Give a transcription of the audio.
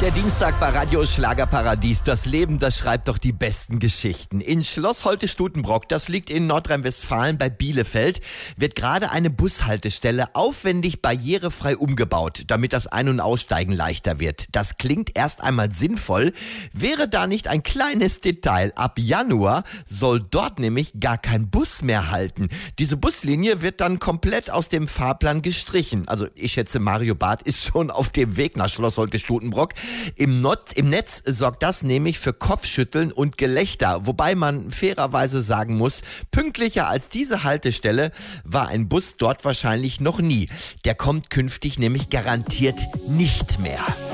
Der Dienstag bei Radio Schlagerparadies. Das Leben, das schreibt doch die besten Geschichten. In Schloss Holte-Stutenbrock, das liegt in Nordrhein-Westfalen bei Bielefeld, wird gerade eine Bushaltestelle aufwendig barrierefrei umgebaut, damit das Ein- und Aussteigen leichter wird. Das klingt erst einmal sinnvoll. Wäre da nicht ein kleines Detail? Ab Januar soll dort nämlich gar kein Bus mehr halten. Diese Buslinie wird dann komplett aus dem Fahrplan gestrichen. Also ich schätze, Mario Barth ist schon auf dem Weg nach Schloss Holte-Stutenbrock. Im Netz sorgt das nämlich für Kopfschütteln und Gelächter, wobei man fairerweise sagen muss, pünktlicher als diese Haltestelle war ein Bus dort wahrscheinlich noch nie. Der kommt künftig nämlich garantiert nicht mehr.